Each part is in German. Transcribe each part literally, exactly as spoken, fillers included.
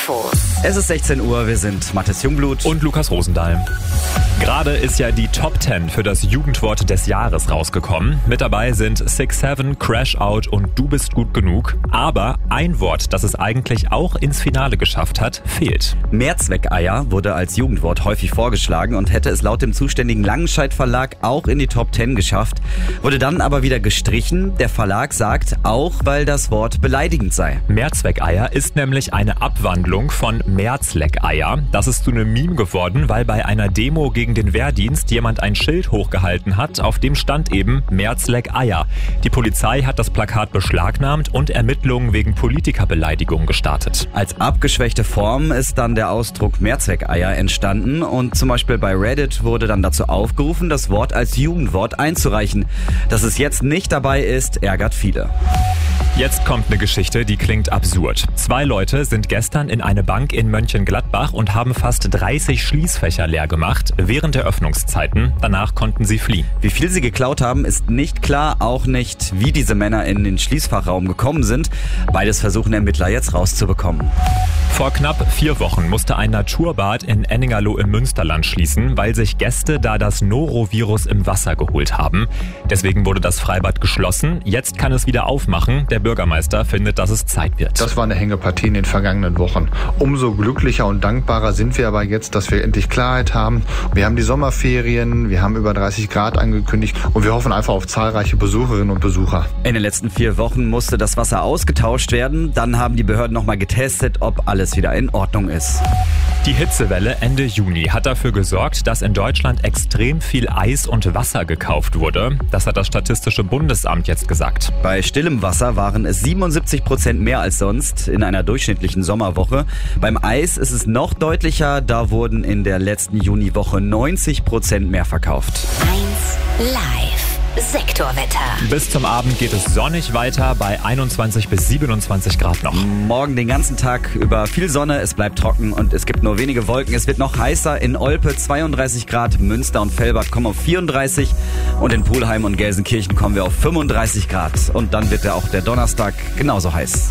Infos. Es ist sechzehn Uhr, wir sind Mathis Jungblut und Lukas Rosendahl. Gerade ist ja die Top zehn für das Jugendwort des Jahres rausgekommen. Mit dabei sind six seven, Crash Out und Du bist gut genug. Aber ein Wort, das es eigentlich auch ins Finale geschafft hat, fehlt. Mehrzweckeier wurde als Jugendwort häufig vorgeschlagen und hätte es laut dem zuständigen Langenscheidt Verlag auch in die Top zehn geschafft, wurde dann aber wieder gestrichen. Der Verlag sagt, auch weil das Wort beleidigend sei. Mehrzweckeier ist nämlich eine Abwandlung von Merzleckeier. Das ist zu einem Meme geworden, weil bei einer Demo gegen den Wehrdienst jemand ein Schild hochgehalten hat, auf dem stand eben Merzleckeier. Die Polizei hat das Plakat beschlagnahmt und Ermittlungen wegen Politikerbeleidigung gestartet. Als abgeschwächte Form ist dann der Ausdruck Mehrzweckeier entstanden und zum Beispiel bei Reddit wurde dann dazu aufgerufen, das Wort als Jugendwort einzureichen. Dass es jetzt nicht dabei ist, ärgert viele. Jetzt kommt eine Geschichte, die klingt absurd. Zwei Leute sind gestern in eine Bank in Mönchengladbach und haben fast dreißig Schließfächer leer gemacht während der Öffnungszeiten. Danach konnten sie fliehen. Wie viel sie geklaut haben, ist nicht klar, auch nicht, wie diese Männer in den Schließfachraum gekommen sind. Beides versuchen Ermittler jetzt rauszubekommen. Vor knapp vier Wochen musste ein Naturbad in Enningerloh im Münsterland schließen, weil sich Gäste da das Norovirus im Wasser geholt haben. Deswegen wurde das Freibad geschlossen. Jetzt kann es wieder aufmachen. Der Bürgermeister findet, dass es Zeit wird. Das war eine Hängepartie in den vergangenen Wochen. Umso glücklicher und dankbarer sind wir aber jetzt, dass wir endlich Klarheit haben. Wir haben die Sommerferien, wir haben über dreißig Grad angekündigt und wir hoffen einfach auf zahlreiche Besucherinnen und Besucher. In den letzten vier Wochen musste das Wasser ausgetauscht werden. Dann haben die Behörden nochmal getestet, ob alles wieder in Ordnung ist. Die Hitzewelle Ende Juni hat dafür gesorgt, dass in Deutschland extrem viel Eis und Wasser gekauft wurde. Das hat das Statistische Bundesamt jetzt gesagt. Bei stillem Wasser waren es siebenundsiebzig Prozent mehr als sonst in einer durchschnittlichen Sommerwoche. Beim Eis ist es noch deutlicher, da wurden in der letzten Juniwoche neunzig Prozent mehr verkauft. eins Live. Sektorwetter. Bis zum Abend geht es sonnig weiter bei einundzwanzig bis siebenundzwanzig Grad noch. Morgen den ganzen Tag über viel Sonne, es bleibt trocken und es gibt nur wenige Wolken. Es wird noch heißer in Olpe zweiunddreißig Grad, Münster und Velbert kommen auf vierunddreißig und in Pulheim und Gelsenkirchen kommen wir auf fünfunddreißig Grad. Und dann wird ja auch der Donnerstag genauso heiß.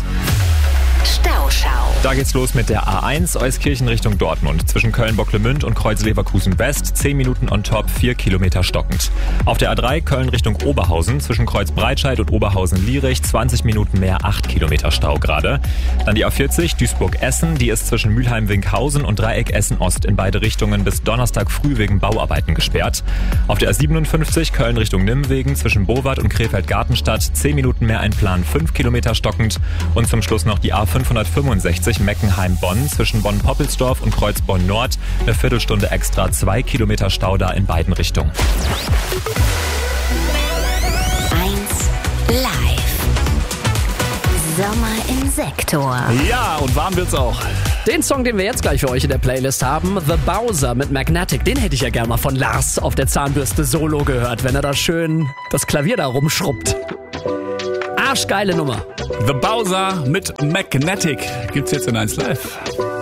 Stauschau. Da geht's los mit der A eins Euskirchen Richtung Dortmund. Zwischen Köln-Bocklemünd und Kreuz-Leverkusen West. zehn Minuten on top, vier Kilometer stockend. Auf der A drei Köln Richtung Oberhausen. Zwischen Kreuz-Breitscheid und Oberhausen-Lierich. zwanzig Minuten mehr, acht Kilometer Stau gerade. Dann die A vierzig Duisburg-Essen. Die ist zwischen Mülheim-Winkhausen und Dreieck Essen-Ost in beide Richtungen bis Donnerstag früh wegen Bauarbeiten gesperrt. Auf der A siebenundfünfzig Köln Richtung Nimwegen. Zwischen Bowart und Krefeld-Gartenstadt. zehn Minuten mehr Einplan, fünf Kilometer stockend. Und zum Schluss noch die A fünfhundertfünfundsechzig Meckenheim-Bonn zwischen Bonn-Poppelsdorf und Kreuz-Bonn-Nord. Eine Viertelstunde extra, zwei Kilometer Stau da in beiden Richtungen. eins Live. Sommer im Sektor. Ja, und warm wird's auch. Den Song, den wir jetzt gleich für euch in der Playlist haben, The Bowser mit Magnetic, den hätte ich ja gerne mal von Lars auf der Zahnbürste solo gehört, wenn er da schön das Klavier da rumschrubbt. Arschgeile Nummer. The Bowser mit Magnetic gibt's jetzt in eins Live.